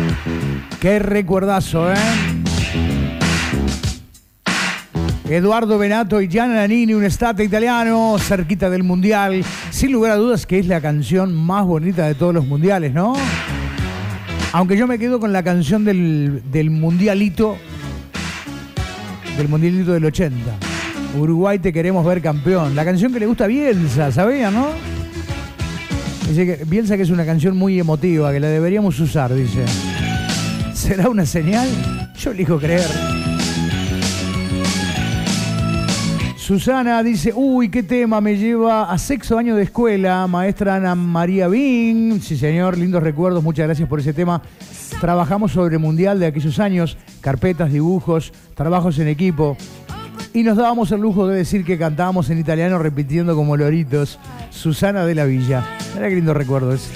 Qué recuerdazo, ¿eh? Eduardo Benato y Gianna Nannini, un estate italiano, cerquita del Mundial. Sin lugar a dudas que es la canción más bonita de todos los mundiales, ¿no? Aunque yo me quedo con la canción del Mundialito. Del Mundialito del 80. Uruguay te queremos ver campeón. La canción que le gusta a Bielsa, ¿sabían, no? Dice que Bielsa que es una canción muy emotiva, que la deberíamos usar, dice. ¿Será una señal? Yo elijo creer. Susana dice, uy, qué tema me lleva a sexto año de escuela, maestra Ana María Bin. Sí, señor, lindos recuerdos, muchas gracias por ese tema. Trabajamos sobre el mundial de aquellos años, carpetas, dibujos, trabajos en equipo. Y nos dábamos el lujo de decir que cantábamos en italiano repitiendo como loritos. Susana de la Villa. Mirá qué lindo recuerdo ese.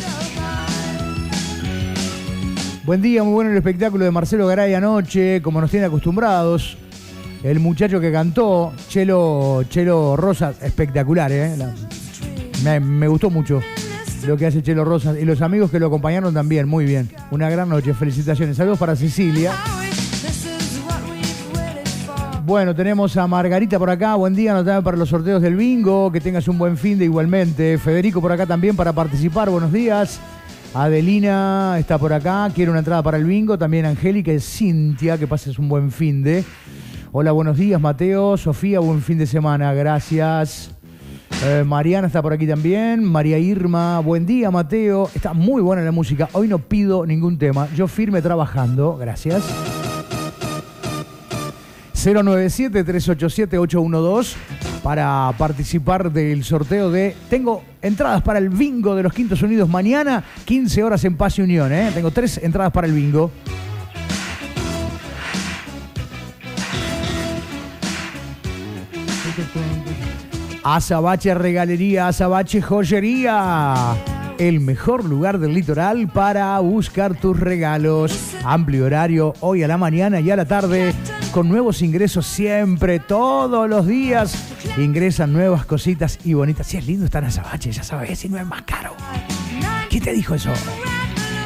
Buen día, muy bueno el espectáculo de Marcelo Garay anoche, como nos tiene acostumbrados. El muchacho que cantó, Chelo Rosas, espectacular, ¿eh? Me gustó mucho lo que hace Chelo Rosas. Y los amigos que lo acompañaron también, muy bien. Una gran noche, felicitaciones. Saludos para Cecilia. Bueno, tenemos a Margarita por acá. Buen día, anotame para los sorteos del bingo. Que tengas un buen fin de igualmente. Federico por acá también para participar. Buenos días. Adelina está por acá. Quiere una entrada para el bingo. También Angélica y Cintia. Que pases un buen fin de... Hola, buenos días, Mateo, Sofía, buen fin de semana, gracias. Mariana está por aquí también, María Irma, buen día, Mateo. Está muy buena la música, hoy no pido ningún tema, yo firme trabajando, gracias. 097-387-812 para participar del sorteo de... Tengo entradas para el bingo de los Quintos Unidos mañana, 15 horas en Paz y Unión, ¿eh? Tengo 3 entradas para el bingo. Azabache Regalería, Azabache Joyería. El mejor lugar del litoral para buscar tus regalos. Amplio horario hoy a la mañana y a la tarde. Con nuevos ingresos siempre, todos los días. Ingresan nuevas cositas y bonitas. Si es lindo estar en Azabache, ya sabes, si no es más caro. ¿Quién te dijo eso?